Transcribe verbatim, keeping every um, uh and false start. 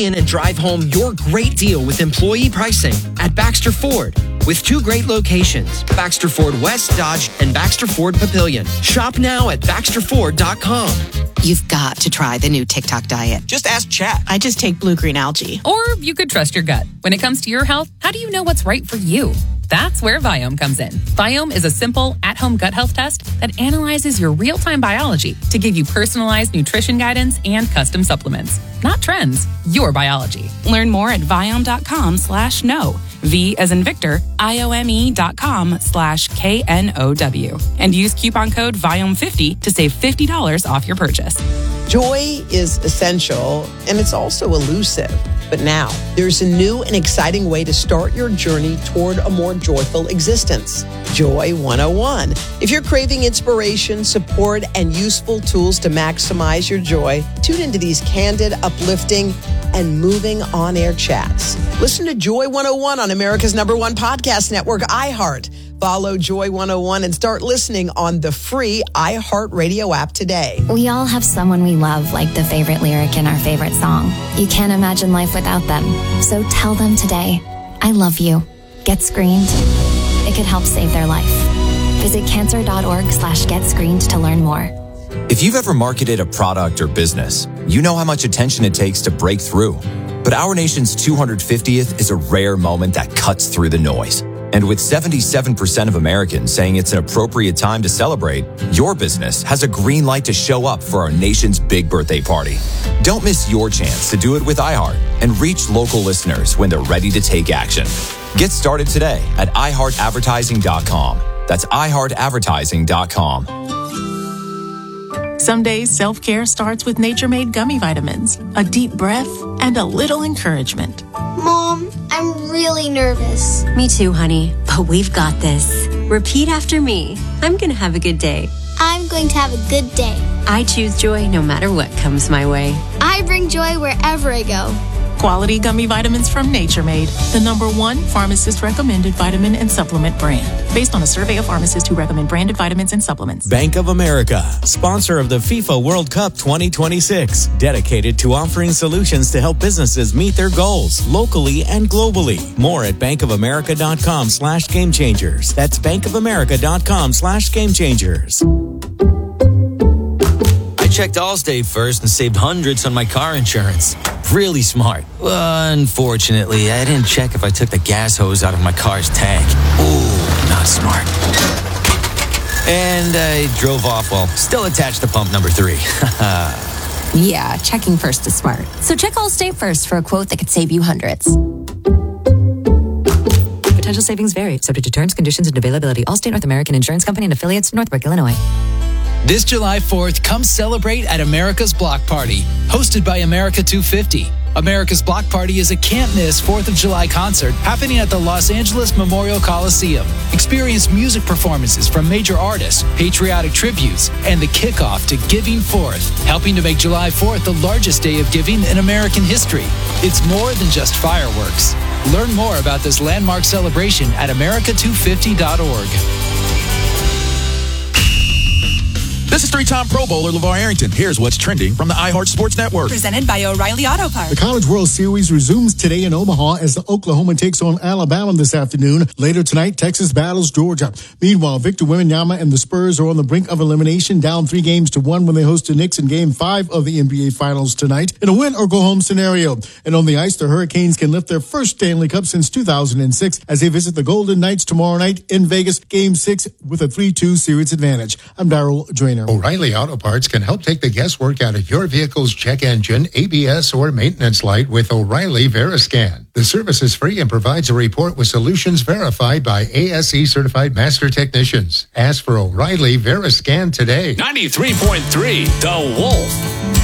in and drive home your great deal with employee pricing at Baxter Ford. With two great locations, Baxter Ford West Dodge and Baxter Ford Papillion. Shop now at baxter ford dot com. You've got to try the new TikTok diet. Just ask Chat. I just take blue-green algae. Or you could trust your gut. When it comes to your health, how do you know what's right for you? That's where Viome comes in. Viome is a simple, at-home gut health test that analyzes your real-time biology to give you personalized nutrition guidance and custom supplements. Not trends, your biology. Learn more at viome.com slash no. V as in Victor, I-O-M-E dot com slash K N O W. And use coupon code Viome fifty to save fifty dollars off your purchase. Joy is essential, and it's also elusive. But now, there's a new and exciting way to start your journey toward a more joyful existence. Joy one oh one. If you're craving inspiration, support, and useful tools to maximize your joy, tune into these candid, uplifting, and moving on-air chats. Listen to Joy one oh one on America's number one podcast network, iHeart. Follow Joy one oh one and start listening on the free iHeartRadio app today. We all have someone we love, like the favorite lyric in our favorite song. You can't imagine life without them. So tell them today, I love you. Get screened. It could help save their life. Visit cancer.org slash get screened to learn more. If you've ever marketed a product or business, you know how much attention it takes to break through. But our nation's two hundred fiftieth is a rare moment that cuts through the noise. And with seventy-seven percent of Americans saying it's an appropriate time to celebrate, your business has a green light to show up for our nation's big birthday party. Don't miss your chance to do it with iHeart and reach local listeners when they're ready to take action. Get started today at i heart advertising dot com. That's i heart advertising dot com. Some days, self-care starts with Nature-Made gummy vitamins, a deep breath, and a little encouragement. Mom, I'm really nervous. Me too, honey, but we've got this. Repeat after me. I'm going to have a good day. I'm going to have a good day. I choose joy no matter what comes my way. I bring joy wherever I go. Quality gummy vitamins from Nature Made, the number one pharmacist-recommended vitamin and supplement brand. Based on a survey of pharmacists who recommend branded vitamins and supplements. Bank of America, sponsor of the FIFA World Cup twenty twenty-six, dedicated to offering solutions to help businesses meet their goals locally and globally. More at bankofamerica.com slash game changers. That's bankofamerica.com slash game changers. I checked Allstate first and saved hundreds on my car insurance. Really smart. Well, unfortunately, I didn't check if I took the gas hose out of my car's tank. Ooh, not smart. And I drove off while still attached to pump number three. Yeah, checking first is smart. So check Allstate first for a quote that could save you hundreds. Potential savings vary, subject to terms, conditions, and availability. Allstate North American Insurance Company and affiliates, Northbrook, Illinois. This July fourth, come celebrate at America's Block Party, hosted by America two fifty. America's Block Party is a can't-miss fourth of July concert happening at the Los Angeles Memorial Coliseum. Experience music performances from major artists, patriotic tributes, and the kickoff to Giving Forth, helping to make July fourth the largest day of giving in American history. It's more than just fireworks. Learn more about this landmark celebration at america two fifty dot org. This is three-time Pro Bowler LeVar Arrington. Here's what's trending from the iHeart Sports Network. Presented by O'Reilly Auto Parts. The College World Series resumes today in Omaha as the Oklahoma takes on Alabama this afternoon. Later tonight, Texas battles Georgia. Meanwhile, Victor Wembanyama and the Spurs are on the brink of elimination, down three games to one when they host the Knicks in Game five of the N B A Finals tonight in a win-or-go-home scenario. And on the ice, the Hurricanes can lift their first Stanley Cup since two thousand six as they visit the Golden Knights tomorrow night in Vegas, Game six with a three two series advantage. I'm Darryl Drainer. O'Reilly Auto Parts can help take the guesswork out of your vehicle's check engine, A B S, or maintenance light with O'Reilly Veriscan. The service is free and provides a report with solutions verified by A S E certified master technicians. Ask for O'Reilly Veriscan today. ninety-three point three The Wolf.